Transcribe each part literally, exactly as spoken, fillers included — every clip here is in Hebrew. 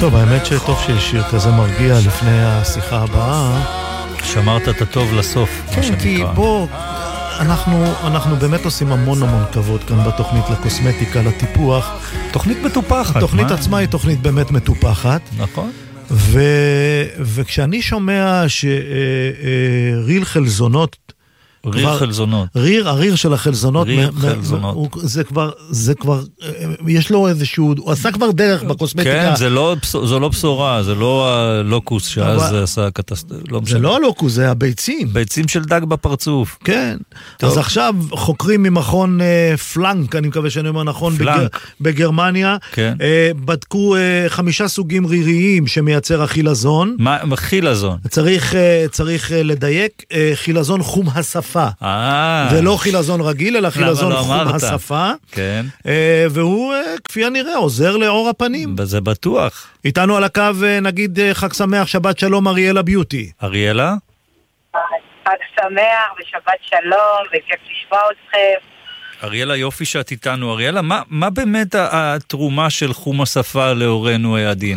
טוב, האמת שטוב שיש שיר כזה מרגיע לפני השיחה הבאה. שמרת את הטוב לסוף, מה שנקרא. כן, כי בוא, אנחנו, אנחנו באמת עושים המון המון כבוד כאן בתוכנית לקוסמטיקה, לטיפוח. תוכנית מטופחת. התוכנית מה? עצמה היא תוכנית באמת מטופחת. נכון. ו, וכשאני שומע שריל חלזונות, ריר כבר, חלזונות. ריר, הריר של החלזונות. ריר מ, חלזונות. הוא, זה כבר, זה כבר, יש לו איזשהו, הוא עשה כבר דרך בקוסמטיקה. כן, זה לא, זו לא בשורה, זה לא הלוקוס שאז אבל... עשה קטסטרופה. לא זה לא הלוקוס, זה הביצים. ביצים של דג בפרצוף. כן. טוב. אז עכשיו חוקרים ממכון אה, פלנק, אני מקווה שאני אומר נכון, בגר, בגרמניה, כן. אה, בדקו אה, חמישה סוגים ריריים שמייצר החילזון. מה, חילזון? צריך, אה, צריך אה, לדייק, אה, חילזון חום השפה. ולא חילזון רגיל, אלא חילזון חום השפה. כן. והוא, כפי הנראה, עוזר לאור הפנים. זה בטוח. איתנו על הקו, נגיד, חג שמח, שבת שלום, אריאלה ביוטי. אריאלה? חג שמח ושבת שלום, וכיף לשמוע אתכם. אריאלה, יופי שאת איתנו. אריאלה, מה, מה באמת התרומה של חום השפה להורינו העדין?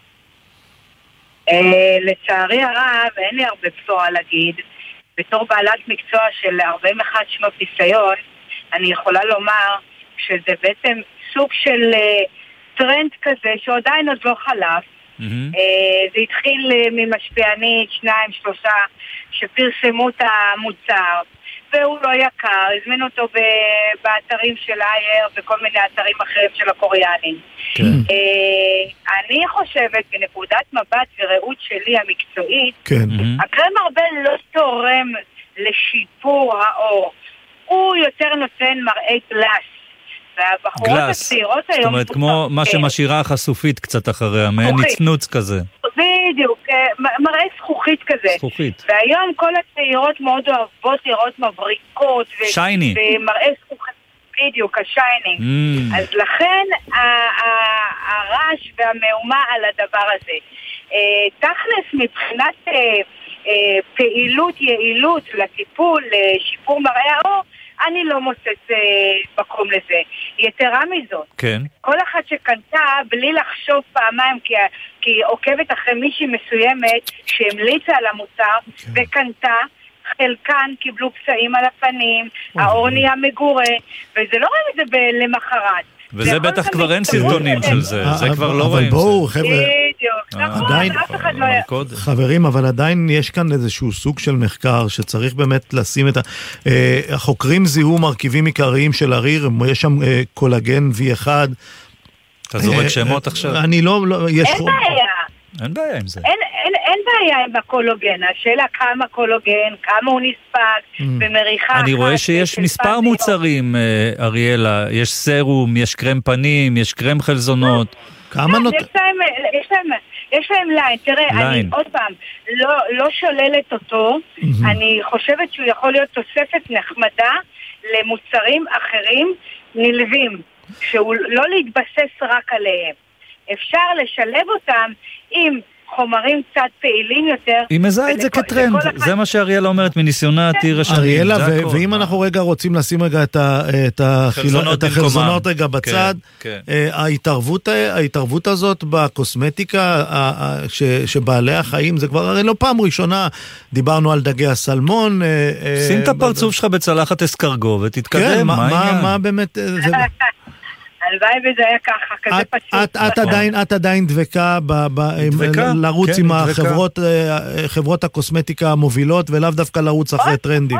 לצערי הרב, אין לי הרבה בשורה להגיד. בתור בעלת מקצוע של ארבעים ואחת שנות ניסיון, אני יכולה לומר שזה בעצם סוג של uh, טרנד כזה שעדיין עוד לא חלף. Mm-hmm. Uh, זה התחיל uh, ממשפיענית, שניים, שלושה, שפרסמו את המוצר, והוא לא יקר, הזמינו אותו ב- באתרים של אייר וכל מיני אתרים אחרים של הקוריאנים. Okay. Uh, אני חושבת, בנקודת מבט וראות שלי המקצועית, okay. mm-hmm. הקרם הרבה לא תורם לשיפור האור. הוא יותר נותן מראה גלס. והבחורות הצעירות היום... זאת אומרת, כמו מה שמשאירה חשופית קצת אחריה, מעין נצנוץ כזה. בדיוק, מראה זכוכית כזה. זכוכית. והיום כל הצעירות מאוד אוהבות לראות מבריקות. שייני. ומראה זכוכית, בדיוק, השייני. Mm. אז לכן הרעש והמהומה על הדבר הזה. תכלס מבחינת פעילות, יעילות לטיפול, לשיפור מראה האור, אני לא מוצאת אה, מקום לזה. יתרה מזאת, כן. כל אחד שקנתה בלי לחשוב פעמיים, כי, כי היא עוקבת אחרי מישהי מסוימת שהמליצה על המוצר, כן. וקנתה, חלקן קיבלו פצעים על הפנים, האור נהיה מגורה, וזה לא רואים את זה למחרת. וזה בטח כבר אין סרטונים של זה, זה כבר לא רואים. אבל בואו, חבר'ה, עדיין, חברים, אבל עדיין יש כאן איזשהו סוג של מחקר שצריך באמת לשים את ה... החוקרים זיהו מרכיבים עיקריים של הריר, יש שם קולגן וי אחד. אתה זורק שמות עכשיו? אני לא... אין בעיה. אין בעיה עם זה. אין, אין, אין בעיה עם הקולוגן, השאלה כמה קולוגן, כמה הוא נספק, במריחה... אני רואה שיש מספר מוצרים, אריאלה, יש סרום, יש קרם פנים, יש קרם חלזונות. כמה נות... יש להם, יש להם, יש להם ליין, תראה, אני עוד פעם, לא, לא שוללת אותו, אני חושבת שהוא יכול להיות תוספת נחמדה למוצרים אחרים נלווים, שהוא לא להתבסס רק עליהם. אפשר לשלב אותם עם חומרים קצת פעילים יותר. היא מזהה את זה כטרנד, זה מה שאריאלה אומרת מניסיונה עתיר השנים. אריאלה, ואם אנחנו רגע רוצים לשים רגע את החלזונות רגע בצד, ההתערבות הזאת בקוסמטיקה שבעלי החיים, זה כבר הרי לא פעם ראשונה, דיברנו על דגי הסלמון. שים את הפרצוף שלך בצלחת אסקרגו ותתקדם, מה העניין? מה באמת... הלוואי וזה היה ככה, כזה פשוט. את עדיין, את עדיין דבקה לרוץ עם חברות הקוסמטיקה המובילות, ולאו דווקא לרוץ אחרי טרנדים.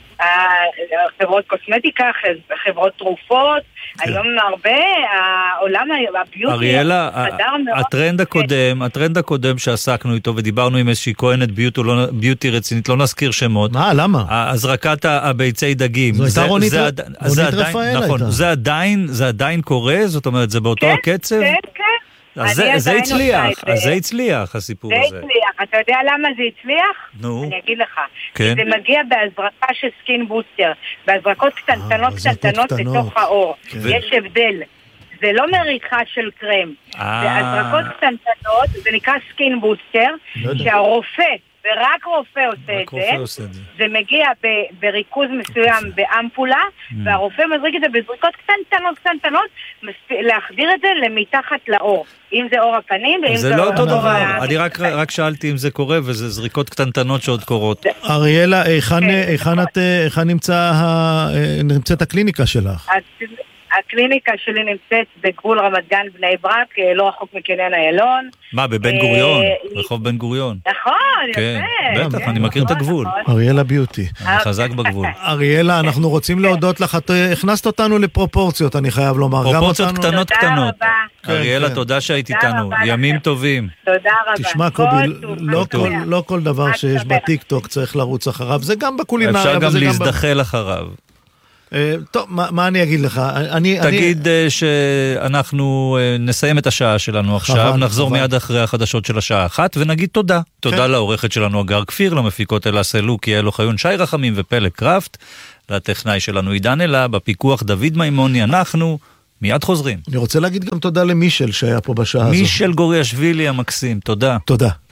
חברות קוסמטיקה, חברות תרופות, היום הרבה, העולם הביוטי... אריאלה, הטרנד הקודם, הטרנד הקודם שעסקנו איתו, ודיברנו עם איזושהי כהנת ביוטי רצינית, לא נזכיר שמות. מה, למה? הזרקת הביצי דגים. זו הייתה רונית רפאל. זה עדיין, זה עדיין קורה? זאת אומרת, זה באותו הקצב? כן, כן. אז זה הצליח, אז זה הצליח, הסיפור הזה. זה הצליח. אתה יודע למה זה הצליח? נו. אני אגיד לך. זה מגיע בהזרקה של סקין בוסטר, בהזרקות קטנטנות קטנטנות בתוך האור. יש הבדל. זה לא מריחה של קרם. זה הזרקות קטנטנות, זה נקרא סקין בוסטר, שהרופא ורק רופא עושה את זה, זה מגיע בריכוז מסוים באמפולה, והרופא מזריק את זה בזריקות קטנטנות קטנטנות, להחדיר את זה למתחת לאור, אם זה אור הפנים ואם זה לא אותו דבר, אני רק שאלתי אם זה קורה, וזה זריקות קטנטנות שעוד קורות. אריאלה, היכן נמצאת הקליניקה שלך? הקליניקה שלי נמצאת בגבול רמת גן בני ברק, לא רחוק מקניון איילון. מה, בבן גוריון? רחוב בן גוריון. נכון, יפה. בטח, אני מכיר את הגבול. אריאלה ביוטי. אני חזק בגבול. אריאלה, אנחנו רוצים להודות לך, את הכנסת אותנו לפרופורציות, אני חייב לומר. פרופורציות קטנות קטנות. אריאלה, תודה שהיית איתנו. ימים טובים. תודה רבה. תשמע, קובי, לא כל דבר שיש בטיקטוק צריך לרוץ אחריו, זה גם בקולינריה. אפשר גם להזדחל אחריו. טוב, מה אני אגיד לך? תגיד שאנחנו נסיים את השעה שלנו עכשיו, נחזור מיד אחרי החדשות של השעה אחת, ונגיד תודה. תודה לעורכת שלנו אגר כפיר, למפיקות אלה סלוק, יעל אוחיון, שי רחמים ופלג קראפט, לטכנאי שלנו עידן אלה, בפיקוח דוד מימוני, אנחנו מיד חוזרים. אני רוצה להגיד גם תודה למישל שהיה פה בשעה הזו. מישל גוריאשווילי המקסים, תודה. תודה.